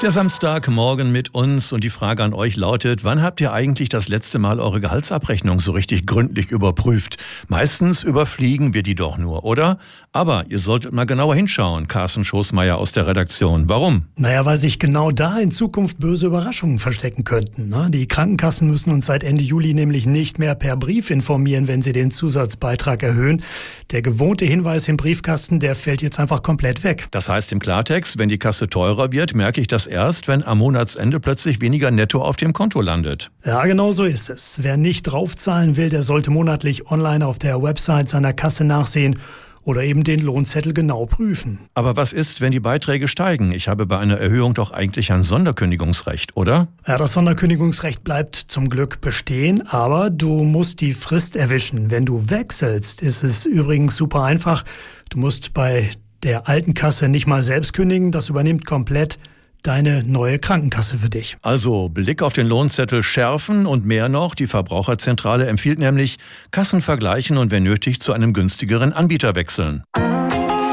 Der Samstagmorgen mit uns und die Frage an euch lautet, wann habt ihr eigentlich das letzte Mal eure Gehaltsabrechnung so richtig gründlich überprüft? Meistens überfliegen wir die doch nur, oder? Aber ihr solltet mal genauer hinschauen, Carsten Schoßmeier aus der Redaktion. Warum? Naja, weil sich genau da in Zukunft böse Überraschungen verstecken könnten. Die Krankenkassen müssen uns seit Ende Juli nämlich nicht mehr per Brief informieren, wenn sie den Zusatzbeitrag erhöhen. Der gewohnte Hinweis im Briefkasten, der fällt jetzt einfach komplett weg. Das heißt im Klartext, wenn die Kasse teurer wird, merke ich das erst, wenn am Monatsende plötzlich weniger netto auf dem Konto landet. Ja, genau so ist es. Wer nicht draufzahlen will, der sollte monatlich online auf der Website seiner Kasse nachsehen oder eben den Lohnzettel genau prüfen. Aber was ist, wenn die Beiträge steigen? Ich habe bei einer Erhöhung doch eigentlich ein Sonderkündigungsrecht, oder? Ja, das Sonderkündigungsrecht bleibt zum Glück bestehen, aber du musst die Frist erwischen. Wenn du wechselst, ist es übrigens super einfach. Du musst bei der alten Kasse nicht mal selbst kündigen, das übernimmt komplett deine neue Krankenkasse für dich. Also Blick auf den Lohnzettel schärfen und mehr noch, die Verbraucherzentrale empfiehlt nämlich Kassen vergleichen und wenn nötig zu einem günstigeren Anbieter wechseln.